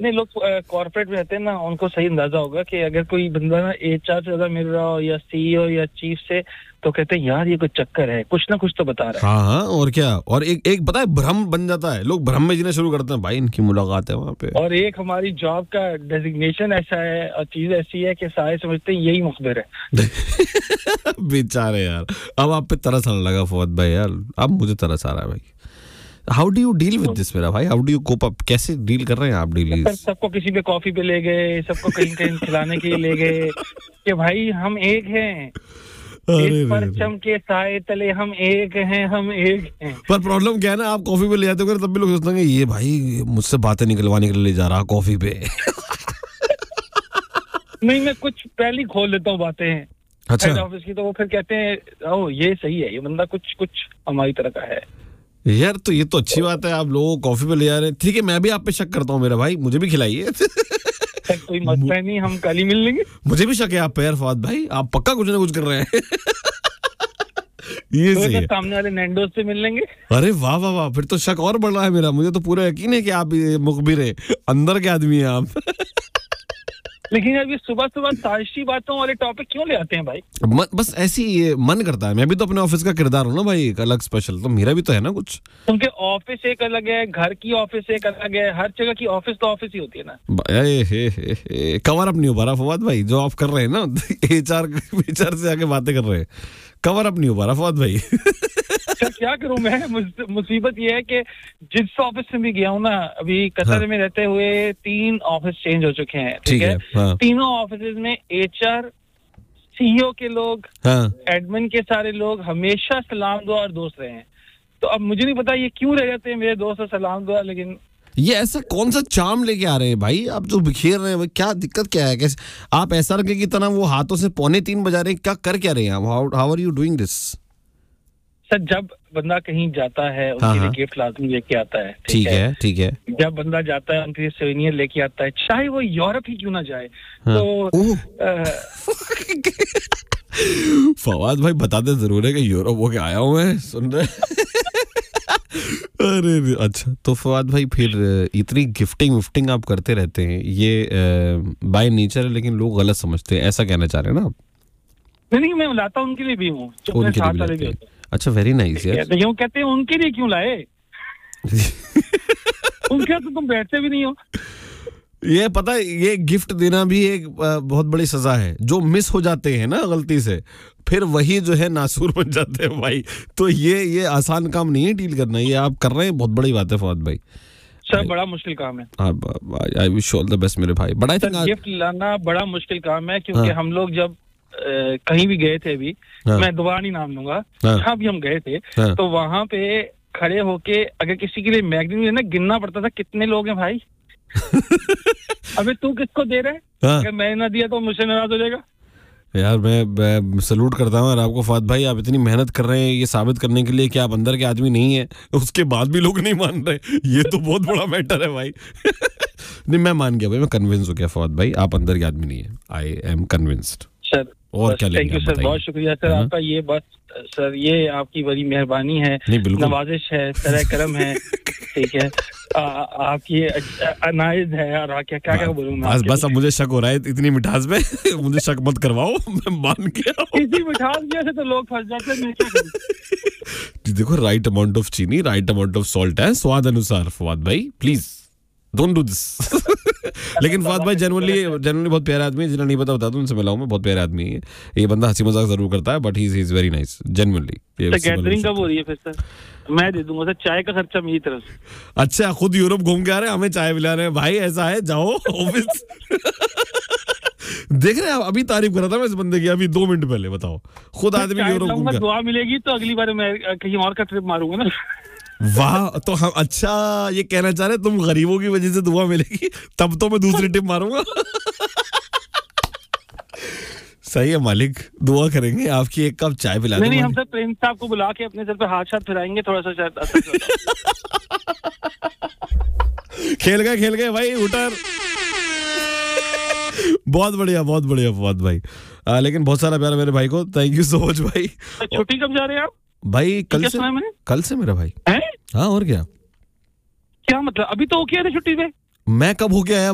जितने लोग कॉर्पोरेट में रहते हैं ना, उनको सही अंदाजा होगा कि अगर कोई बंदा ना एचआर से ज्यादा मिल रहा हो या सीईओ या चीफ से, तो कहते हैं यार ये कोई चक्कर है, कुछ ना कुछ तो बता रहा है। हाँ, और क्या, और एक पता है भ्रम बन जाता है, लोग भ्रम में जीना शुरू करते हैं, भाई इनकी मुलाकात है वहाँ पे। और एक हमारी जॉब का डेजिग्नेशन ऐसा है और चीज ऐसी है कि सारे समझते हैं यही मुखबिर है। बेचारे यार, अब आप पे तरस आने लगा फवाद भाई यार, अब मुझे तरस आ रहा है भाई। How do you deal with this मेरा भाई, how do you cope up, कैसे डील कर रहे हैं आप डेली? सबको किसी पे कॉफी पे ले गए, सबको कहीं कहीं खिलाने के लिए ले गए कि भाई हम एक हैं, इस परचम के साए तले हम एक हैं, हम एक हैं। पर प्रॉब्लम क्या है ना, आप कॉफी पे ले जाते हो तब भी लोग सोचते हैं ये भाई मुझसे बातें निकलवाने के लिए ले जा रहा कॉफी पे। नहीं, मैं कुछ पहले ही खोल लेता हूँ बातें अच्छा ऑफिस की, तो वो फिर कहते हैं ओ ये सही है, ये बंदा कुछ हमारी तरह का है यार। तो ये तो अच्छी बात है, आप लोगों को कॉफी पे ले जा रहे हैं, ठीक है, मैं भी आप पे शक करता हूँ मेरा भाई, मुझे भी खिलाइए। कोई मसला नहीं, हम कल ही मिल लेंगे। मुझे भी शक है आप पे यार फवाद भाई, आप पक्का कुछ ना कुछ कर रहे हैं। ये तो सही है। सामने वाले नैंडोज से मिल लेंगे। अरे वाह वाह वाह, फिर तो शक और बढ़ रहा है मेरा, मुझे तो पूरा यकीन है कि आप मुखबिर है, अंदर के आदमी है आप। लेकिन यार ये सुबह सुबह ताशी बातों वाले टॉपिक क्यों ले आते हैं भाई? बस ऐसी ये मन करता है, मैं भी तो अपने ऑफिस का किरदार हूँ ना भाई, एक अलग स्पेशल, तो मेरा भी तो है ना कुछ। उनके ऑफिस एक अलग है, घर की ऑफिस एक अलग है, हर जगह की ऑफिस तो ऑफिस ही होती है ना। कवर अप नहीं हो पा रहा फवाद भाई, जो आप कर रहे हैं ना, एचआर से आके बातें कर रहे हैं, कवर अप नहीं हो पा रहा फवाद भाई। सर क्या करूं मैं, मुसीबत ये है कि जिस ऑफिस में भी गया हूं ना, अभी कतर में रहते हुए 3 ऑफिस चेंज हो चुके हैं, ठीक है? हाँ। तीनों ऑफिस में एचआर, सीईओ के लोग, हाँ, एडमिन के सारे लोग हमेशा सलाम दुआ और दोस्त रहे हैं। तो अब मुझे नहीं पता ये क्यों रह जाते हैं मेरे दोस्त और सलाम दुआ, लेकिन ये ऐसा कौन सा चार्म लेके आ रहे हैं भाई, आप जो बिखेर रहे हैं, क्या दिक्कत क्या है? कैसे आप ऐसा रखे की तरह वो हाथों से 2:45 बजा रहे हैं, क्या कर क्या रहे हैं आप? How are you doing this? Sir जब बंदा कहीं जाता है उनके लिए गिफ्ट लाजमी लेके आता है, ठीक है। जब बंदा जाता है उनके लिए सोवेनियर लेके आता है, चाहे वो यूरोप ही क्यों ना जाए। तो फवाद भाई बताते जरूर है कि यूरोप होके आया हूँ मैं, सुन रहे? अरे अच्छा, तो फवाद भाई फिर इतनी गिफ्टिंग आप करते रहते हैं, ये बाय नेचर है, लेकिन लोग गलत समझते हैं, ऐसा कहना चाह रहे हैं ना आप? नहीं, मैं लाता उनके लिए भी हूँ, उनके साथ वाले भी होते हैं। अच्छा, वेरी नाइस यार। यूं कहते हैं उनके लिए क्यों लाए? उनके तो तुम बैठते भी नहीं हो। ये पता है, ये गिफ्ट देना भी एक बहुत बड़ी सजा है, जो मिस हो जाते हैं ना गलती से, फिर वही जो है नासूर बन जाते हैं भाई। तो ये आसान काम नहीं है डील करना, ये आप कर रहे हैं, बहुत बड़ी बात है फवाद भाई। सर बड़ा मुश्किल काम है। I wish all the best मेरे भाई। बड़ा गिफ्ट लाना बड़ा मुश्किल काम है, क्योंकि हम लोग जब कहीं भी गए थे अभी, मैं दोबारा नहीं नाम लूंगा, जहाँ भी हम गए थे, तो वहां पे खड़े होके अगर किसी के लिए मैगजीन ना गिनना पड़ता था कितने लोग हैं भाई। अबे तू किसको दे रहा है? अगर मैंने ना दिया तो मुझसे नाराज हो जाएगा। यार मैं सलूट करता हूँ और आपको फवाद भाई, आप इतनी मेहनत कर रहे हैं ये साबित करने के लिए कि आप अंदर के आदमी नहीं है, उसके बाद भी लोग नहीं मान रहे, ये तो बहुत बड़ा मैटर है भाई। नहीं, मैं मान गया भाई, मैं कन्विंस हो गया फवाद भाई, आप अंदर के आदमी नहीं है, आई एम कन्विंस्ड सर। और क्या थैंक यू सर, बहुत शुक्रिया सर आपका, ये बस सर ये आपकी बड़ी मेहरबानी है, नवाजिश है, तरह करम है, ठीक है, आपकी अनाइज है, और क्या बोलूं मैं? बस अब मुझे शक हो रहा है इतनी मिठास में। मुझे शक मत करवाओ, मैं मान गया। इसी मिठास में से तो लोग फंस जाते हैं, मैं क्या करूं? देखो, राइट अमाउंट ऑफ चीनी, राइट अमाउंट ऑफ सॉल्ट है, स्वाद अनुसार फवाद भाई, प्लीज डोंट डू दिस। लेकिन फवाद भाई जनरली बहुत प्यारा आदमी है, जिन्हें नहीं पता बता दूं, उनसे मिला हूं मैं, बहुत प्यारा आदमी है ये बंदा, हंसी मजाक जरूर करता है, but he is very nice generally. Gathering कब हो रही है फिर सर? मैं दे दूंगा सर, चाय का खर्चा मेरी तरफ से। अच्छा, खुद यूरोप घूम के आ रहे हैं, हमें चाय पिला रहे हैं भाई, ऐसा है? जाओ ऑफिस। देख रहे हैं, अभी तारीफ कर रहा था मैं इस बंदे की, अभी 2 मिनट पहले, बताओ, खुद आदमी यूरोप घूम के। दुआ मिलेगी तो अगली बार मैं कहीं और का ट्रिप मारूंगा ना। वाह, तो हम अच्छा ये कहना चाह रहे तुम गरीबों की वजह से दुआ मिलेगी, तब तो मैं दूसरी टिप मारूंगा। सही है मालिक, दुआ करेंगे आपकी, एक कप चाय पिला देंगे। नहीं, हम सब प्रेम साहब को बुला के अपने सर पे हाथ फिराएंगे, थोड़ा सा शायद असर। खेल गए भाई, उटर। बहुत बढ़िया फवाद भाई, लेकिन बहुत सारा प्यार मेरे भाई को, थैंक यू सो मच भाई। छुट्टी कब जा रहे हैं आप भाई? कल से मेरा भाई। हाँ, और क्या मतलब? अभी तो हो गया छुट्टी पे। मैं कब होके आया